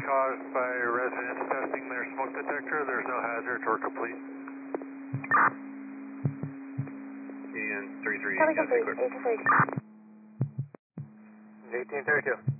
caused by residents testing their smoke detector. There's no hazards or complete. And 33, Coming complete, 1832. 1832.